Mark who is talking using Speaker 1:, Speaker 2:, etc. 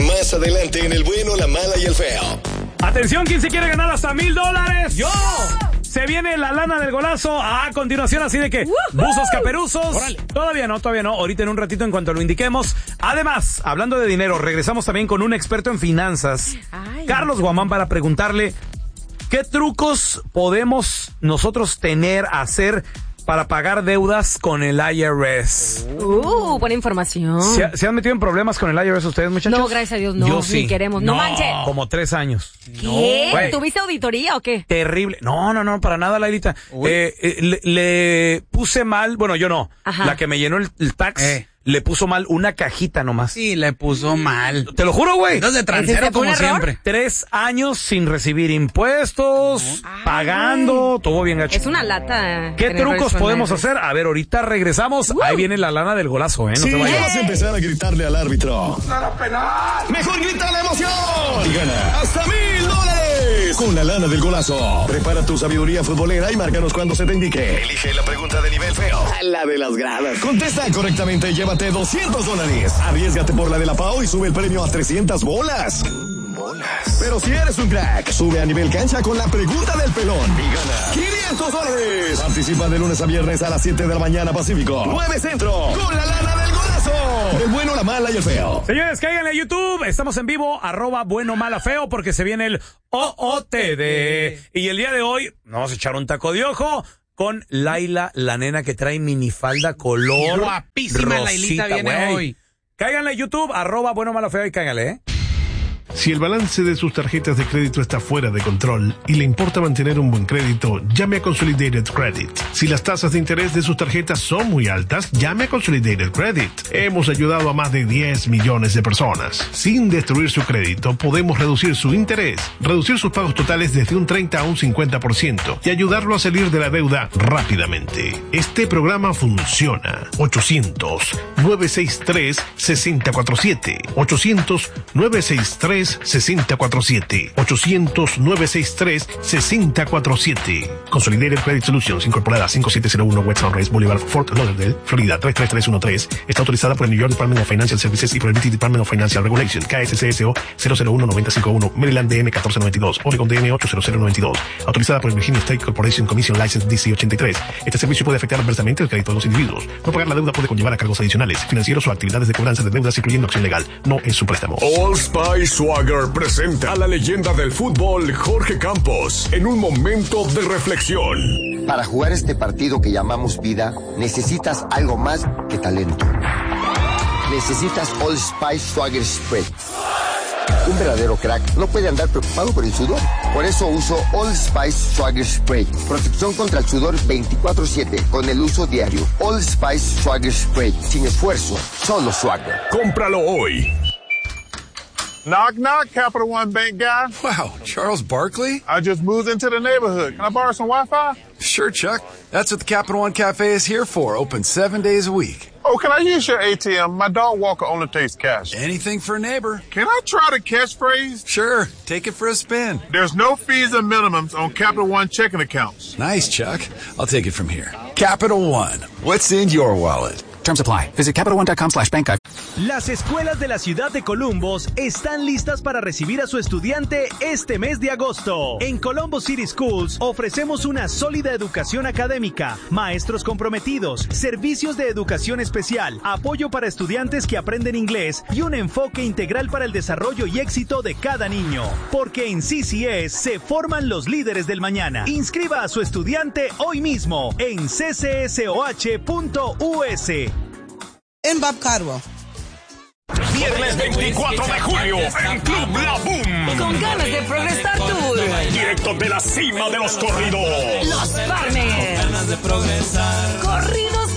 Speaker 1: Más adelante en El Bueno, la Mala y el Feo.
Speaker 2: Atención, ¿quién se quiere ganar hasta $1,000? ¡Yo! Se viene la lana del golazo a continuación, así de que buzos caperuzos. ¡Órale! Todavía no. Ahorita en un ratito en cuanto lo indiquemos. Además, hablando de dinero, regresamos también con un experto en finanzas, Carlos Guamán, para preguntarle qué trucos podemos nosotros hacer para pagar deudas con el IRS.
Speaker 3: Buena información.
Speaker 2: ¿Se han metido en problemas con el IRS ustedes, muchachos?
Speaker 3: No, gracias a Dios, no.
Speaker 2: Yo sí.
Speaker 3: Ni queremos. No manches.
Speaker 2: Como 3 años.
Speaker 3: ¿Qué? ¿Tuviste auditoría o qué?
Speaker 2: Terrible. No, para nada, Lailita. Le puse mal, bueno, yo no.
Speaker 3: Ajá.
Speaker 2: La que me llenó el tax, le puso mal una cajita nomás.
Speaker 4: Sí, le puso mal.
Speaker 2: Te lo juro, güey.
Speaker 4: Dos de transero como siempre.
Speaker 2: 3 años sin recibir impuestos, pagando, todo bien gacho.
Speaker 3: Es una lata.
Speaker 2: ¿Qué trucos podemos hacer? A ver, ahorita regresamos. Ahí viene la lana del golazo, ¿eh? No
Speaker 1: Sí,
Speaker 2: te vayas.
Speaker 1: vas a empezar a gritarle al árbitro.
Speaker 5: ¡Nada penal!
Speaker 1: ¡Mejor grita la emoción! Y gana hasta $1,000 con la lana del golazo. Prepara tu sabiduría futbolera y márcanos cuando se te indique. Elige la pregunta de nivel feo. La de las gradas. Contesta correctamente y llévate $200. Arriésgate por la de la Pau y sube el premio a 300 bolas. Pero si eres un crack, sube a nivel cancha con la pregunta del pelón y gana $500. Participa de lunes a viernes a las 7 de la mañana Pacífico, 9 Centro, con la lana del golazo. El bueno, la mala y el feo.
Speaker 2: Señores, cáiganle a YouTube. Estamos en vivo, @bueno, mala, feo, porque se viene el OOTD. Y el día de hoy nos vamos a echar un taco de ojo con Laila, la nena que trae minifalda color
Speaker 4: guapísima,
Speaker 2: rosita,
Speaker 4: Lailita viene
Speaker 2: güey.
Speaker 4: hoy.
Speaker 2: Cáiganle a YouTube, @bueno, mala, feo, y cáiganle,
Speaker 6: Si el balance de sus tarjetas de crédito está fuera de control y le importa mantener un buen crédito, llame a Consolidated Credit. Si las tasas de interés de sus tarjetas son muy altas, llame a Consolidated Credit. Hemos ayudado a más de 10 millones de personas. Sin destruir su crédito, podemos reducir su interés, reducir sus pagos totales desde un 30 a un 50% y ayudarlo a salir de la deuda rápidamente. Este programa funciona. 800-963-6047. 800-963-6047. 800-963-6047. Consolidated Credit Solutions, incorporada 5701 West Sunrise Boulevard, Fort Lauderdale, Florida 33313. Está autorizada por el New York Department of Financial Services y por el British Department of Financial Regulation, KSCSO 001-951, Maryland DM 1492, Oregon DM 80092. Autorizada por el Virginia State Corporation Commission License DC 83. Este servicio puede afectar adversamente el crédito de los individuos. No pagar la deuda puede conllevar a cargos adicionales, financieros o actividades de cobranza de deudas, incluyendo acción legal. No es su préstamo.
Speaker 1: Old Spice Swagger presenta a la leyenda del fútbol, Jorge Campos, en un momento de reflexión.
Speaker 7: Para jugar este partido que llamamos vida, necesitas algo más que talento. Necesitas Old Spice Swagger Spray. Un verdadero crack no puede andar preocupado por el sudor. Por eso uso Old Spice Swagger Spray. Protección contra el sudor 24/7 con el uso diario. Old Spice Swagger Spray. Sin esfuerzo, solo swagger.
Speaker 1: Cómpralo hoy.
Speaker 5: Knock, knock, Capital One Bank guy.
Speaker 8: Wow, Charles Barkley?
Speaker 5: I just moved into the neighborhood. Can I borrow some Wi-Fi?
Speaker 8: Sure, Chuck. That's what the Capital One Cafe is here for. Open 7 days a week.
Speaker 5: Oh, can I use your ATM? My dog walker only takes cash.
Speaker 8: Anything for a neighbor.
Speaker 5: Can I try the catchphrase?
Speaker 8: Sure, take it for a spin.
Speaker 5: There's no fees or minimums on Capital One checking accounts.
Speaker 8: Nice, Chuck. I'll take it from here. Capital One. What's in your wallet?
Speaker 9: Terms apply. Visit CapitalOne.com/bankguide.
Speaker 10: Las escuelas de la ciudad de Columbus están listas para recibir a su estudiante este mes de agosto. En Columbus City Schools ofrecemos una sólida educación académica, maestros comprometidos, servicios de educación especial, apoyo para estudiantes que aprenden inglés y un enfoque integral para el desarrollo y éxito de cada niño. Porque en CCS se forman los líderes del mañana. Inscriba a su estudiante hoy mismo en ccsoh.us.
Speaker 11: En Bob Caldwell.
Speaker 1: Viernes 24 de julio en Club La Boom.
Speaker 3: Con ganas de progresar tour.
Speaker 1: Directo de la cima de los corridos.
Speaker 3: Los Partners.
Speaker 12: Con ganas de progresar.
Speaker 3: Corridos